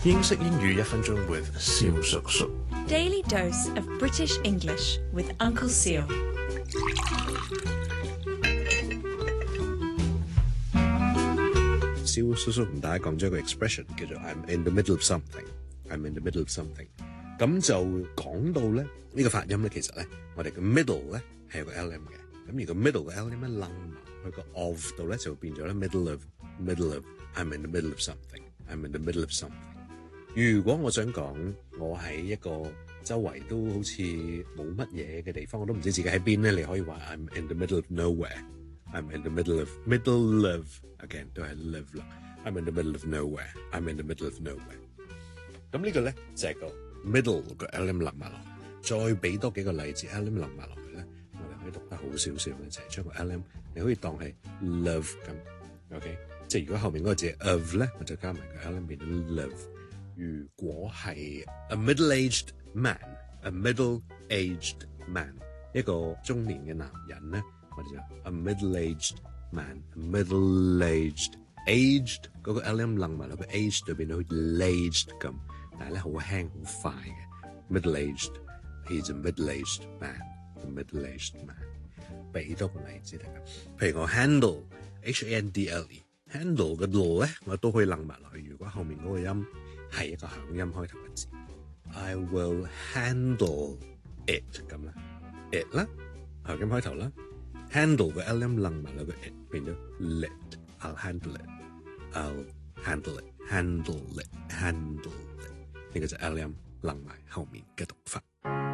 英式英語一分鐘 with 蕭叔叔。 Daily dose of British English with Uncle Seal. 蕭叔叔同大家講咗一個 expression 叫做 I'm in the middle of something。I'm in the middle of something。咁就講到咧呢個發音咧，其實咧我哋嘅 middle 咧係有個 LM 嘅。咁而個 middle 嘅 LM 咧楞埋去個 of 度咧就會變咗咧 middle of I'm in the middle of something。I'm in the middle of something。如果我想講我喺一個周圍都好似冇乜嘢嘅地方，我都唔知自己喺邊咧，你可以話 I'm in the middle of nowhere。I'm in the middle of again 都係 live 啦。I'm in the middle of nowhere。I'm in the middle of nowhere。咁呢個咧就係個 middle 個 LM 冧埋落去，再俾多幾個例子 LM 冧埋落去咧，我哋可以讀得好少少咧，就係將個 LM 你可以當係 love 咁 ，OK？ 即係如果後面嗰個字 of 咧，我就加埋個 LM 變咗 love。如果係 a middle-aged man，a middle-aged man， 一個中年嘅男人咧，我哋就 a middle-aged man，a middle-aged aged 嗰個 LM 楞埋落個 aged 就變到好似 aged 咁，但係咧好輕好快嘅 middle-aged，he's a middle-aged man，a middle-aged man。俾多個例子大家，譬如我 handle handle 嘅 l 咧，我都可以楞埋落去。如果後面嗰個音係一個響音開頭嘅字 ，I will handle it 咁啦 ，it 啦，響音開頭啦 ，handle 個 LM 楞埋落個 it 變咗 lit，I'll handle it，I'll handle it，handle it，handle it，呢個就 LM 楞埋後面嘅讀法。